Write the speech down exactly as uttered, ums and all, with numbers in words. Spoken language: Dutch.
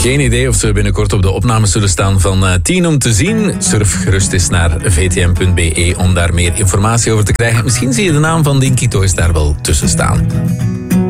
Geen idee of ze binnenkort op de opnames zullen staan van uh, tien om te zien. Surf gerust eens naar v t m punt b e om daar meer informatie over te krijgen. Misschien zie je de naam van Dinky Toys daar wel tussen staan.